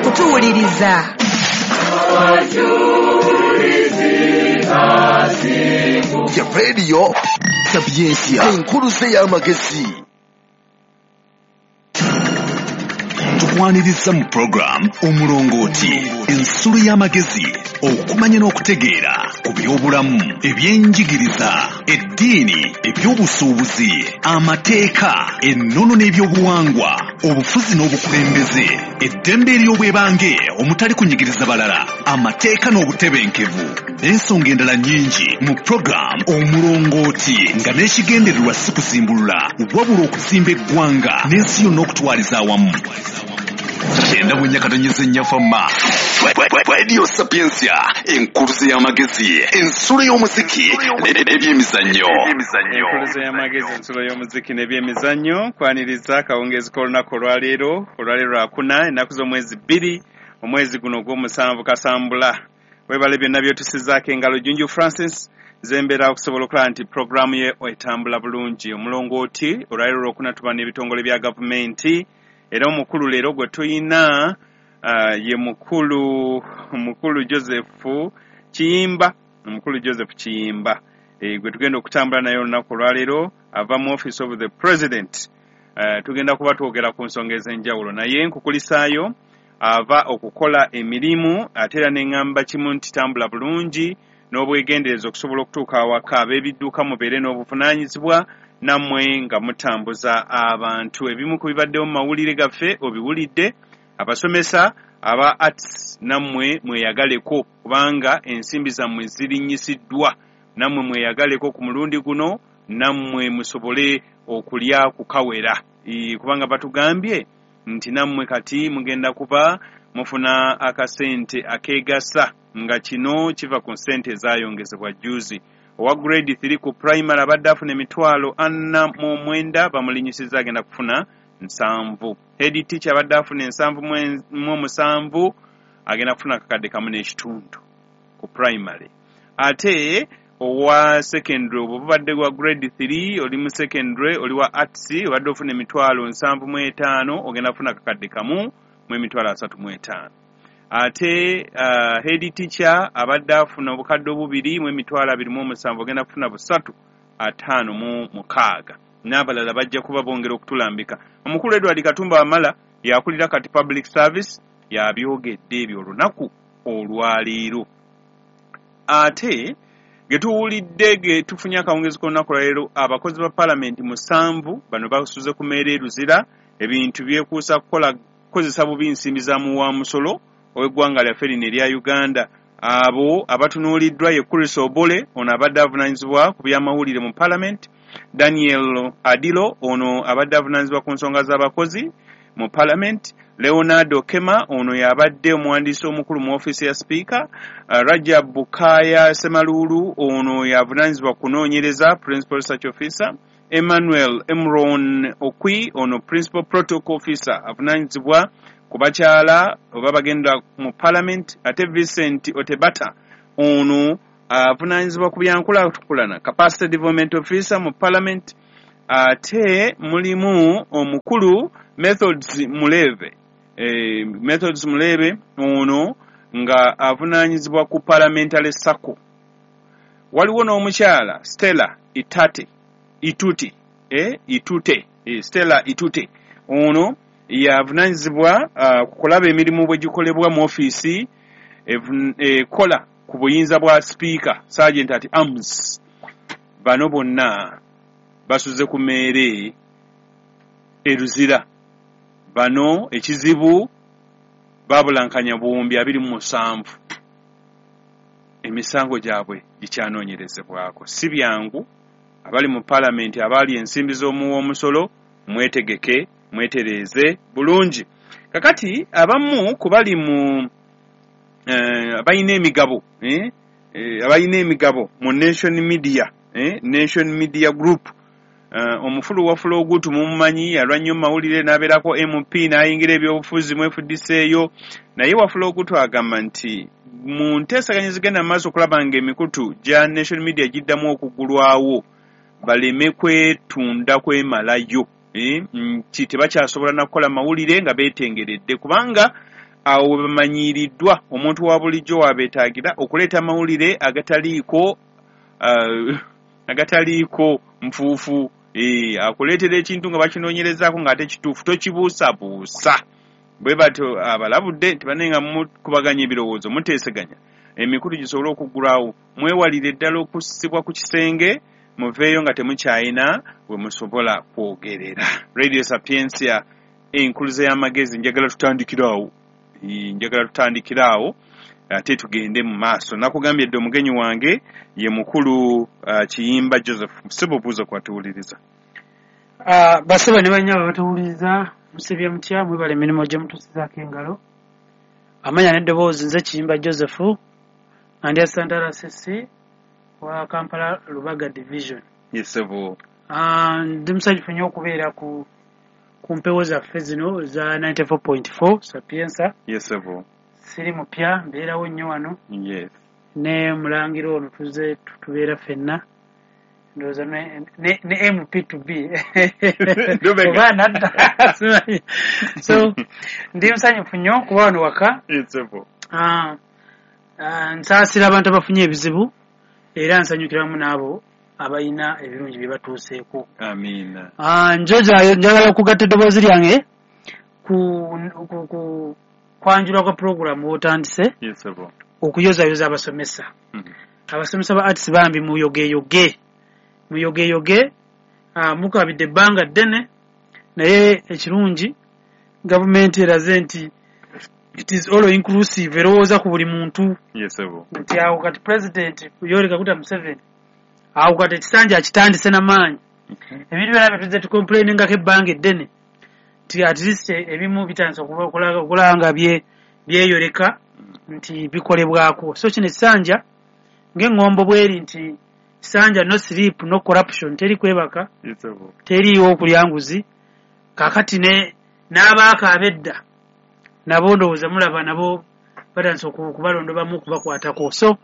kutuwuliriza. Ya radio Sapiensia enkuluze y'amagezi. Tukwaniriza mu program omulongooti ensulu y'amagezi okumanya n'okutegeera ku by'obulamu ebyenjigiriza eddiini ebyobusuubuzi amateeka ennono n'ebyobuwangwa obufuzi n'obukulembeze eddembe ery'obwebange omutali kunyigiriza balala amateeka n'obutebenkevu n'ensonga endala nnyingi mu program omulongooti nga n'ekigendererwa si kusimbulula wabula okuzimba eggwanga n'ensi yonna okutwaliza awamu. Genda bunyakatonyeza ennyafama Radio Sapiensia enkuluze y'amagezi ensolo y'omuziki n'ebyemizannyo. Enkuluze y'amagezi ensolo y'omuziki n'ebyemizannyo kwaniriza akawungeezi k'olunaku olwaleero lwakuna ennaku z'omwezi 2 omwezi guno ogw'omusanvu kasambula. Webale byonna byotusizaako engalo Junju Francis zembeera okusobola okulaba nti puroguramu ye etambula bulungi. Omulongooti olwaleero lwokuna tuba n'ebitongole bya gavumenti. Era omukulu leero gwe tuyina ye mukulu Joseph Kiyimba. Omukulu Joseph Kiyimba gwe tugenda okutambula naye olunaku olwaleero ava mu office of the president. Tugenda kuba twogera ku nsonga ez'enjawulo naye nkukulisaayo ava okukola emirimu ate era n'eŋŋamba kimu nti tambula bulungi n'obwegendereza okusobola okutuuka awaka ab'ebidduka mubeere n'obuvunaanyizibwa nammwe nga mutambuza abantu. Ebimu ku bibaddewo mu mawulire gaffe obiwulidde. Abasomesa aba arts nammwe mweyagaleko kubanga ensimbi zammwe zirinyisiddwa. Nammwe mweyagaleko ku mulundi guno nammwe musobole okulya ku kawera kubanga batugambye nti nammwe kati mugenda kuba mufuna akasente akeegasa nga kino kiva ku ssente ezaayongezebwa juzi. Owa grade 3 ku primary abadde afuna $49 bamulinyisiza agenda kufuna 7. Head teacher abadde afuna 7 agenda kufuna akakadde kamu n'ekitundu ku primary. Ate owa secondary obubadde gwa grade 3 oli mu secondary oli wa arts obadde ofuna $75 ogenda kufuna akakadde kamu mu $35. Ate head teacher abadde afuna obukadde obubiri mu $27 ogenda kufuna $356 n'abalala bajja kuba bongera okutulambika. Omukulu Edward Katumba Wamala yakulira kati public service yabyogedde ebyo olunaku olwaleero. Ate getuwulidde getufunye akawungezi k'olunaku olwaleero abakozi ba palamenti 7 bano basuze ku mmeera eruzira ebintu byekuusa kukozesa bubi nsimbi za muwamusolo ow'eggwanga lyaffe lino erya Uganda. Abo abatunuuliddwa ye Chris Obole ono abadde avunaanyizibwa ku byamawulire mu Parliament. Daniel Adilo ono abadde avunaanyizibwa ku nsonga z'abakozi mu Parliament. Leonardo Kema ono yabadde omuwandiisi omukulu mu office ya Speaker. Rajab Bukaya Semalulu ono yavunaanyizibwa kunoonyereza Principal Research Officer. Emmanuel Emron Okwi ono Principal Protocol Officer avunaanyizibwa ku bakyala oba bagenda mu Parliament. Ate Vincent Otebata ono avunaanyizibwa ku byankulaakulana Capacity Development Officer mu Parliament. Ate mulimu omukulu Methods Mulebe ono nga avunaanyizibwa ku Parliamentary Circle. Waliwo n'omukyala Stella Stella Itute ono yavunaanyizibwa ku kulaba emirimu bwe gikolebwa mu ofiisi ekola ku buyinza bwa Speaker Sergeant at Arms. Bano bonna basuze ku mmeere eruzira. Bano ekizibu babulankanya buwumbi 27. Emisango gyabwe gikyanoonyerezebwako. Si byangu abali mu Parliament abali ensimbi z'omuwoomusolo mwetegeke mwetereeze bulungi. Kakati abamu kubali mu abayina emigabo mu Nation Media Group. Omufulu wa Fulo Ogutu mumumanyi yalwa nnyo mawulire n'abeerako MP n'ayingira ebyobufuzi mu FDC eyo. Naye Wafula Ogutu agamba nti mu nteesaganya zigenda maaso okulaba ng'emikutu gya Nation Media giddamu okuggulwawo baleme kwetunda kwemalayo. Nti tebakyasobola nakukola mawulire nga beetengeredde kubanga awo bamanyiriddwa omuntu wa bulijjo wabeetaagira okuleeta amawulire agataliiko nfuufu akuleetera ekintu nga bakinoonyerezaako ng'ate kituufu tokibuusabuusa bwe batyo abalabudde tibanenga mukubaganya ebirowoozo muteeseganya emikulu gisobole okuggulwawo mwewalire ddala okussibwa ku kisenge muveeyo nga temukyayina bwe musobola kwogerera. Radio Sapiensia enkuluze y'amagezi njagala tutandikiraawo ate tugende mu maaso. Nakugambye dde omugenyi wange ye mukulu Kiyimba Joseph. Musibo buuza kwatuwuliriza. Basiba ne banyaba batuwuliriza musibye mutya mwebale emirimu gye mutuusizaako engalo. Amanya n'eddoboozi nze Kiyimba Joseph andi assistant RCC wa Kampala Lubaga Division. Yesebo. Ndi musanyufu nnyo okubeera ku mpewo zaffe zino za 94.4 Sapienza. Yesebo. Siri mupya mbeerawo nnyo wano. Yes. Ne mulangiro ono tuze tubeera ffenna. Ndoza ne MP2B. Oba nadda. So ndi musanyufu nnyo kuba wano waka. Yesebo. Nsaasira abantu abafunye ebizibu era nsanyukiramu n'abo abayina ebirungi bye batuuseeko. Amiina. Njagala okugatta eddoboozi lyange kwanjula kwa program wotandise. Yesebo. Okuyozayoza abasomesa. Abasomesa ba arts bambi muyogeyoge mukabidde ebbanga ddene naye ekirungi gavumenti eraze nti it is all inclusive erowooza ku buli muntu. Yesebo. Nti awo kati president Yoweri Kaguta Museveni awo kati ekisanja akitandise n'amaanyi. Ebintu byonna bye tuzze tukomplainingako ebbanga eddene nti at least ebimu bitandise okulaba nga byeyoleka nti bikolebwako. So kino ekisanja ng'eŋŋombo bweri nti kisanja no sleep no corruption teri kwebaka. Yesebo. Teriiwo okulya nguzi. Kaakati n'abaaka abedda nabo ndowooza mulaba nabo batandise okubalondobamu okubakwatako. So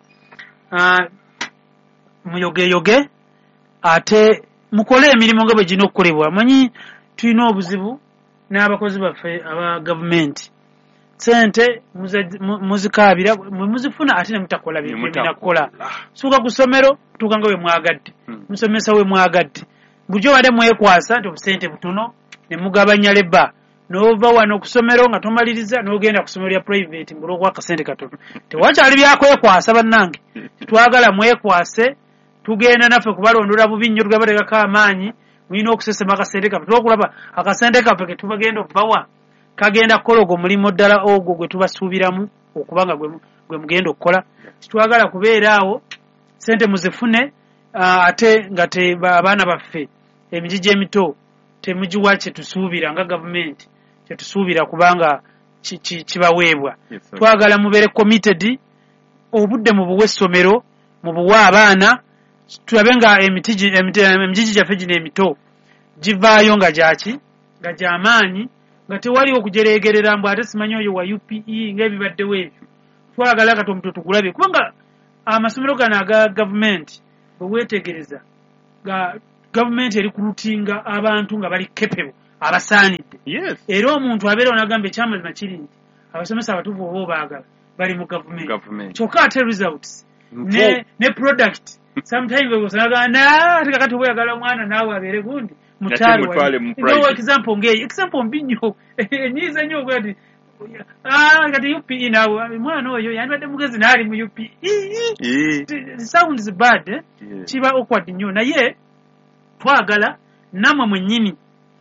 muyogeyoge ate mukole emirimu nga bwe gina okukolebwa. Manyi tulina obuzibu n'abakozi baffe aba gavumenti sente muzikaabira muzifuna ate ne mutakola binakukola. Suuka ku ssomero tuuka nga we mwagadde musomesa we mwagadde bulijjo badde mwekwasa nti obusente butono ne mugabanya leba n'ova wano ku ssomero nga tomaliriza n'ogenda ku ssomero lya private ng'olw'okuwa akasente katono. Tewakyali byakwekwasa bannange. Twagala mwekwase tugenda naffe kubalondola bubi nnyo tugabateekako amaanyi mulina okusesema akasente kaffe twokulaba akasente kaffe ke tubagenda okubawa kagenda kukola ogwo mulimu ddala ogwo gwe tubasuubiramu okuba nga gwe mugenda okukola. Kitwagala kubeera awo sente muzifune ate nga abaana baffe emigigi emito temugiwa kyetusuubira nga gavumenti kyetusuubira kubanga kibaweebwa. Twagala mubeere committed obudde mu buwe essomero mu buwe abaana tulabe nga emigigi gyaffe gino emito givaayo nga gy'amaanyi nga tewaliwo okujereegerera mbu ate simanyi oyo wa UPE ng'ebibaddewo ebyo. Twagala kati omuto tugulabye kubanga amasomero gano aga gavumenti bwe weetegereza gavumenti eri kulutinga abantu nga bali capable abasaanidde. Yes. Era omuntu abeera onagamba ekyamazima kiri nti abasomesa abatuufu oba obaagala bali mu gavumenti. Kyokka ate results ne product sometimes osanaga ate kakati obweyagala omwana naawe abeere gundi mutwale example ngeyo example mbi nnyo enyiiza nnyo kati kati UPE naawe mwana oyo yandibadde mugezi naali mu UPE. Sounds bad. Kiba awkward nnyo naye twagala namwe mwennyini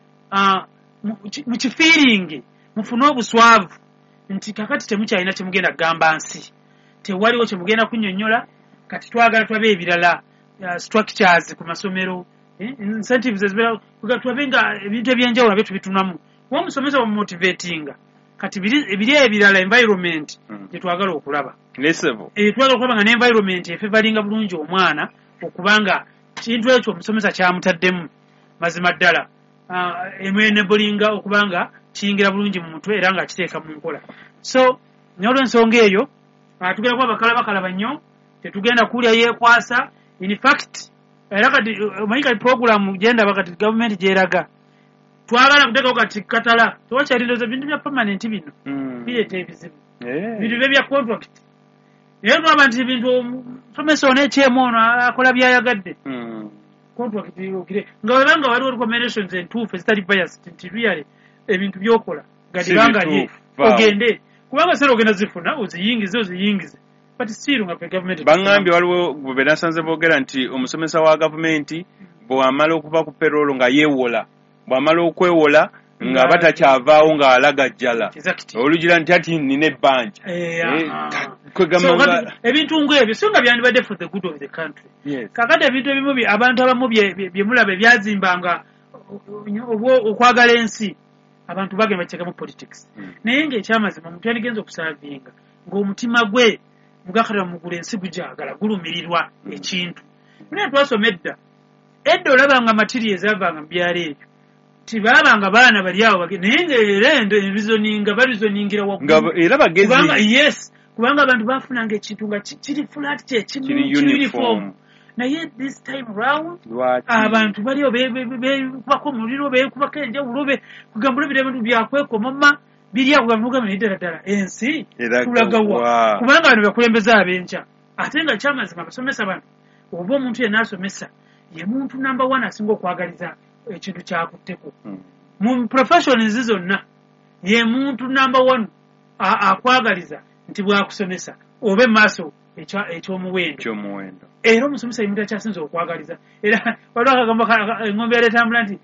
mukifiiringe mufune obuswavu nti kakati temukyalina kyemugenda kugamba nsi tewaliwo kyemugenda kunnyonnyola. Kati twagala twabe ebirala structures ku masomero incentives ezibera twabe nga ebintu ebyenjawulo nabyo tubitunamu wa musomesa bamumotivatinga kati biri ebirala environment gye twagala okulaba. Twagala okulaba nga n'environment efevalinga bulungi omwana okubanga kintu ekyo omusomesa kyamutaddemu mazima ddala emwenebulinga okubanga kiyingira bulungi mu mutwe era nga akiteeka mu nkola. So n'olw'ensonga eyo tugenda kuba bakalaba nnyo tetugenda kulya yeekwasa. In fact era kati omanyi kati program genda bakati gavumenti gyeraga twagala kuteekawo kati katala tewakyalindoza bintu bya permanent bino bireeta ebizibu bintu bya contract naye twaba nti bintu omusomesa ono ekyemu ono akola byayagadde contract nga webanga waliwo recommendations entuufu ezitali biased nti really ebintu byokola gadibanga ogende kubanga sera ogenda zifuna oziyingize but still nga pe government bangambye waliwo bwe nasanze boogera nti omusomesa wa gavumenti bw'amala okuva ku payroll nga yeewola bw'amala okwewola nga batakyavaawo ng'alagajjala olugira nti ati nina ebbanja ebintu ng'ebyo so nga byandibadde for the good of the country kakati ebintu ebimu abantu abamu bye mulaba ebyazimbanga okwagala ensi abantu bagenda bakyekamu politics naye ng'ekyamazima omuntu yandigenza okusaavinga ng'omutima gwe mugakatira mugula ensi gugyagala gulumirirwa ekintu naye twasoma edda olabanga materials zavanga mu byalo ebyo tibaabanga baana bali awo naye ng'erezoninga barizoningira waggulu kubanga abantu bafunanga ekintu nga kiri flat kyekimu uniform naye this time round abantu baliyo bekubako omuliro bekubako enjawulo kugamba olabira ebintu byakwekomoma birya kugamba naye ddala ensi tulagawa kubanga abantu bakulembeza ab'enkya ate nga kyamazima basomesa bano oba omuntu yenna asomesa ye muntu number 1 asinga okwagaliza ekintu kyakutteko mu professions zonna ye muntu number 1 akwagaliza nti bwakusomesa oba emaaso ekyomuwendo era omusomesa ye muntu akyasinza okwagaliza era waliwo akagamba engombe yaletambula nti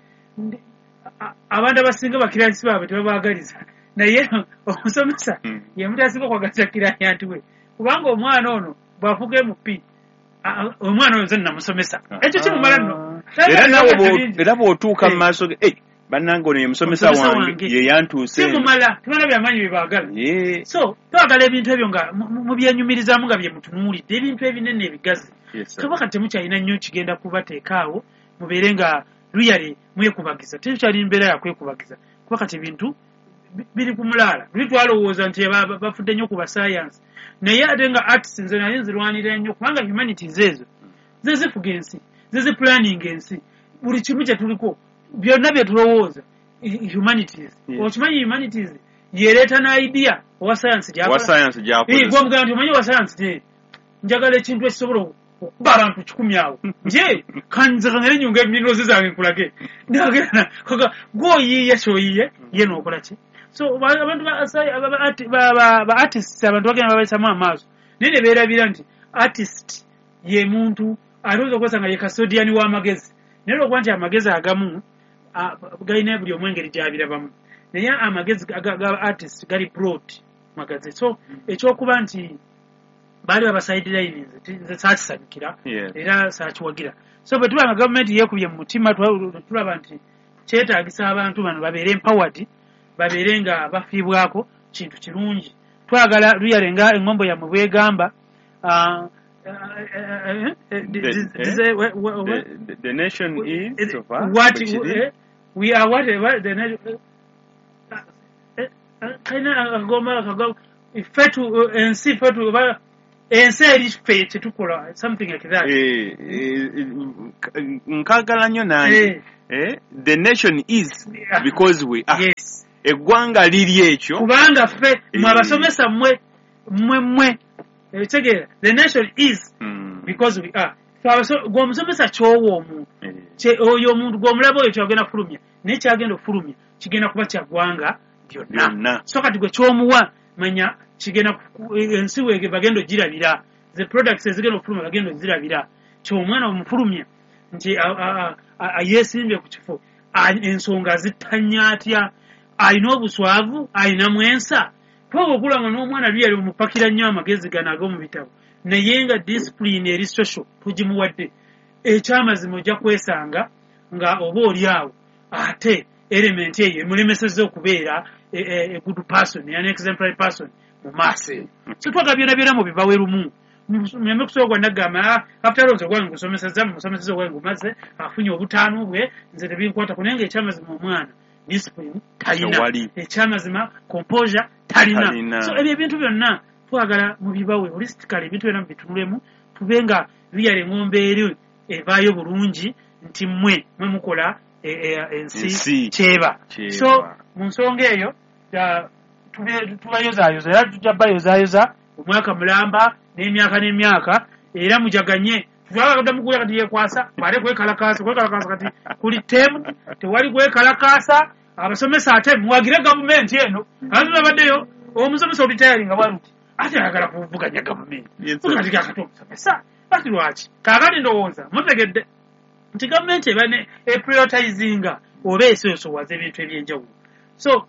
abantu abasinga bakirayisi baabwe tebabaagaliza naye omusomesa ye muntu asinga okwagaliza kirayanti we kubanga omwana ono bwafuga MP omwana ono nze namusomesa ekyo kimumala nno era bw'otuuka mu maaso ge bannange ono ye musomesa wange ye yantuuse kimumala tibana byamanyi byebaagala so twagala ebintu ebyo nga mubyenyumirizaamu nga bye mutunuulidde ebintu ebinene ebigazi kabaka temukyalina nnyo kigenda kubateekaawo mubeere nga luyale mwekubagiza tekyali mbeera yakwekubagiza kuba kati ebintu biri ku mulaala luli twalowooza nti bafudde nnyo ku basayansi naye ate nga arts nze naye nzirwanira nnyo kubanga humanities ezo ze zifuga ensi ze zipulaninga ensi buli kimu kye tuliko byonna bye tulowooza humanities okimanyi humanities yereeta na idea owa sayansi gyakolaomugamba nti omanyi owa sayansi njagala ekintu ekisobola okuba abantu 10 awo nje kanzekangere nyunga eminoozi zange nkulage nagenda gwoyiiye kyoyiiye ye nookola ki so abantu ba artists abantu bagenda babayisamu amaaso naye ne beerabira nti artist ye muntu alowooza okwesanga ye kasodiani w'amagezi naye olwokuba nti amagezi agamu galina buli omu engeri gyabirabamu naye amagezi ga artist gali broad magazi so ekyokuba nti baali babasidelines nze saakisanyukira era saakiwagira so bwe tuba nga gavumenti yeekubye mu mutima tulaba nti kyetaagisa abantu bano babeere empowered babeere nga bafiibwako kintu kirungi twagala luyale nga engombo yammwe bwegamba the nation is what we are whatever the nation agomba fetu ensi fetu ensi eri ffe kyetukola something like that nkagala nnyo nange the nation is because we are eggwanga liri ekyo kubanga ffe mwe abasomesa mmwe ekitegeera the nation is because we are gwomusomesa kyowa omuntu oyo omuntu gwomulaba oyo kyagenda kufulumya naye kyagenda okufulumya kigenda kuba kyaggwanga byonna so kati gwe kyomuwa manya kigenda ensi wege bagenda ogirabira the products ezigenda okufulumya bagenda ozirabira kyomwana omufulumya nti yeesimbye ku kifo ensonga zitanya atya alina obuswavu alina mwensa twaba okulanga n'omwana luyali omupakira nnyo amagezi gano ag'omu bitabo naye nga discipline eri social tugimuwadde ekyamazima ojja kwesanga nga oba oli awo ate element eyo emulemesezza okubeera a good person an exemplary person mu maaso eyo so twaga byonna byonna mu bibawe lumu myame kusobola gwa nagamba after all ogwange ngusomesezza musomesezza ogwange ngumaze afunye obutaano bwe nze tebinkwatako naye nga ekyamazima omwana discipline talina ekyamazima composure talina so ebyo ebintu byonna twagala mu bibawe holistically ebintu byonna mubitunulemu tube nga biyala engombe eri evaayo bulungi nti mmwe mukola ensi kyeba. So mu nsonga eyo tubayozaayoza era tujja bayozaayoza omwaka mulamba n'emyaka era mujaganye twagala mugula kati yekwasa bale kwekalakaasa kati kuli temu tewali kwekalakaasa abasomesa ate muwagire gavumenti eno abantu abaddeyo omusomesa olitayalinga nga bwaluti ate ayagala kuvuganya gavumenti kati kakati omusomesa ati lwaki kakati ndowooza mutegedde nti gavumenti eba ne prioritizinga oba esosowaza ebintu ebyenjawulo. So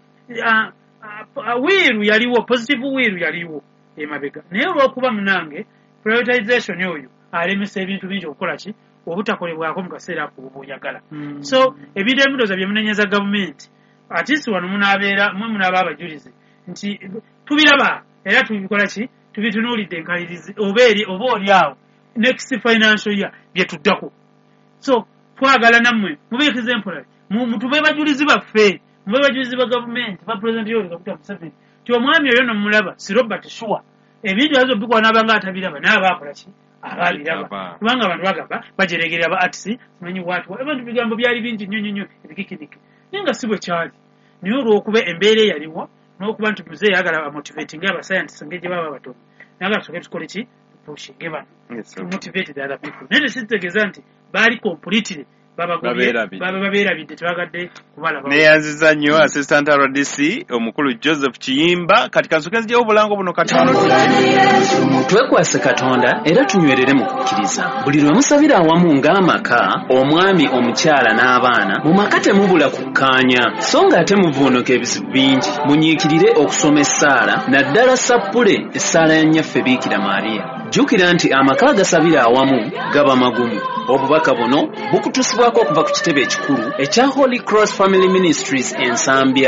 wiiru yaliwo, positive wiiru yaliwo emabega, naye olw'okuba munange prioritization oyo alemesa ebintu bingi okukola ki obutakolebwako mu kaseera ako bw'oyagala. So ebintu ebidoza bye munenyeza gavumenti atisi wano munaaba abajulizi nti tubiraba era tubikola ki tubitunuulidde enkalirizi oba oli awo next financial year bye tuddako. So twagala nammwe mubeekize empolali mutube bajulizi baffe mube bajulizi ba gavumenti ba president Yoweri Kaguta Museveni ti omwami oyo nomulaba si Robert Shua ebintu yazo bikwa n'abanga atabiraba n'abaakola ki ababiraba kubanga abantu bagamba bajeregerera ba artisi manyi watu abantu bigambo byali bingi nnyo ebikikirike ninga si bwe kyali niyo olw'okuba embeera yaliwo n'okuba nti muzeeyi yagala motivating aba scientists ng'egye baba batono nagala tusoke tukole ki pushinge bano motivate the other people nene sitegeeza nti baali completely babeerabidde tebagadde kubalaba. Neyanziza nnyo assistant RDC omukulu Joseph Kiyimba kati kansukenzijjawo obulango buno katono twekwase Katonda era tunywerere mu kukkiriza buli lwe musabira awamu ng'amaka omwami omukyala n'abaana mu maka temubula kukkaanya so ng'ate muvuunuka ebizibu bingi munyiikirire okusoma essaala naddala sappule essaala ya nnyaffe Biikira Maariya. Jjukira nti amaka agasabira awamu gaba magumu. Obubaka buno bukutusibwako okuva ku kitebe ekikulu ekya Holy Cross Family Ministries Ensambya.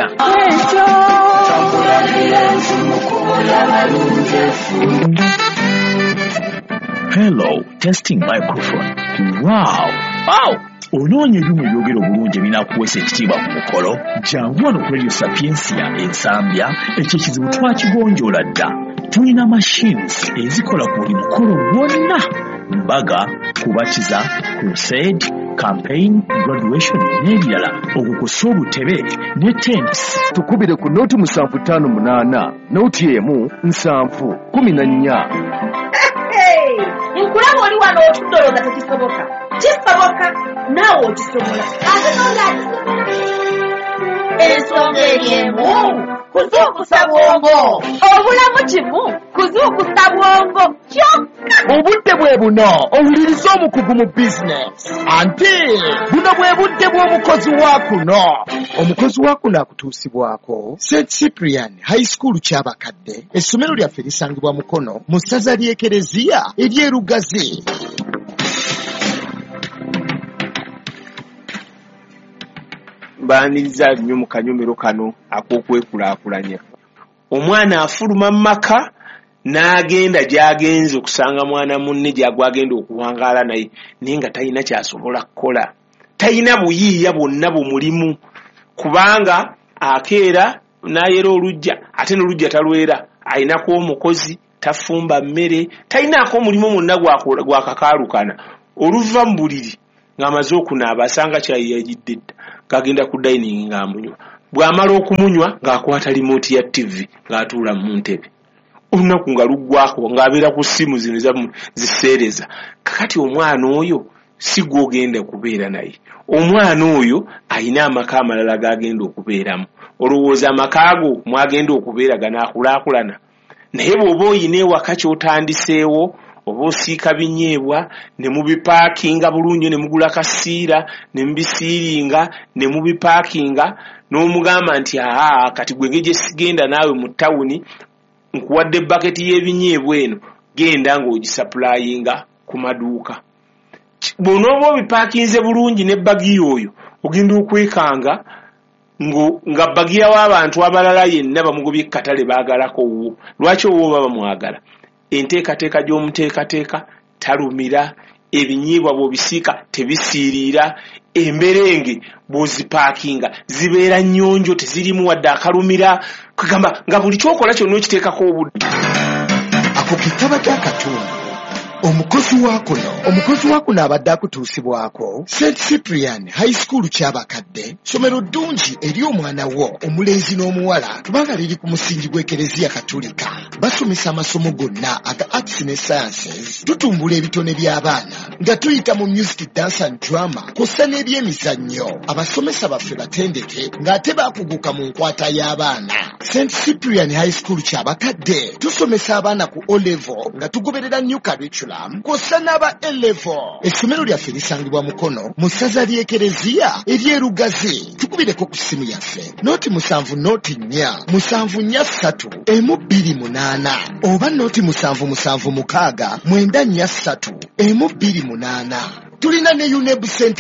Hello, testing microphone. Wow! Onoonye ebimu ebyogero bulungi ebinaakuweesa ekitiibwa ku mukolo jangu wano ku Radio Sapiensia Ensambya ekyo ekizibu twakigonjoola dda. Tulina machines ezikola ku buli mukolo gwonna: mbaga, kubakiza, crusade, campaign, graduation n'ebirala. okukusa obutebe ne tents. Tukubire ku noti 758 noti emu 714. Nkulaba oli wano otudoloza tekisoboka. Kisoboka naawe okisobola. Ate n'oyakisobola. Ensonga eriemu kuzuukusa bwongo. Obulamu kimu kuzuukusa bwongo kyokka. Obudde bwe buno owuliriza omukugu mu bizinesi. Ante buno bwe budde bw'omukozi wa kuno. Omukozi wa kuno akutuusibwako St. Cyprian High School ky'abakadde. Essomero lyaffe lisangibwa Mukono mu ssaza ly'Ekereziya ery'Erugazi. Baaniriza nnyo mu kanyomero kano ak'okwekulaakulanya. Omwana afuluma mu maka n'agenda gy'agenze okusanga mwana munne gy'agwagenda okuwangaala naye naye nga talina ky'asobola kukola. Talina buyiiya bwonna bumulimu kubanga akeera n'ayera olujja ate n'olujja talwera. Ayinako omukozi tafumba mmere talinaako omulimu mwonna gwakakaalukana. Oluva mu buliri ng'amaze okunaaba asanga kyayi yagidde dda kagenda ku dining ng'amunywa. Bw'amala okumunywa ng'akwata remote ya TV ng'atuula mu ntebe. Olunaku nga luggwako ng'abeera ku ssimu zino ziseereza. Kakati omwana oyo si gw'ogenda kubeera naye. Omwana oyo ayina amaka amalala g'agenda okubeeramu. Olowooza amaka ago mwagenda okubeera ganaakulaakulana. Naye bw'oba oyina ewaka ky'otandiseewo oba osiika binyeebwa ne mubipaakinga bulungi ne mugula kasiira ne mubisiiringa ne mubipaakinga n'omugamba nti kati gwe gye sigenda naawe mu tawuni nkuwadde baketi y'ebinyeebwa eno genda ng'ogisaplayinga ku maduuka. Bw'onooba obipaakinze bulungi ne bagi oyo ogenda okwekanga nga bagiyawo abantu abalala yenna bamugobye katale baagalako wo. Lwaki owo baba mwagala? Enteekateeka gy'omuteekateeka talumira, ebinyiibwa bw'obisiika tebisiiriira, emberenge bw'ozipaakinga zibeera nnyonjo tezirimu wadde akalumira. Kugamba nga buli kyokola kyonna okiteekako obudde. Ako kitaba ky'akatundu omukozi wa kuno abadde akutuusibwako St Cyprian High School Kyabakadde, ssomero ddungi eri omwana wo omulenzi n'omuwala kubanga liri ku musingi gw'Ekereziya Katolika. Basomesa amasomo gonna aga arts ne sciences, tutumbula ebitone by'abaana nga tuyita mu music, dance and drama kw'ossa n'ebyemizannyo. Abasomesa baffe batendeke ng'ate baakuguka mu nkwata y'abaana. St Cyprian High School Kyabakadde tusomesa abaana ku O-level nga tugoberera new curriculum kw'ossa n'aba A-level. Essomero lyaffe lisangibwa Mukono mu ssaza ly'Ekereziya ery'Erugazi. Tukubireko ku ssimu yaffe nooti 79443 oba nooti 776 943 128. Tulina ne UNEB Center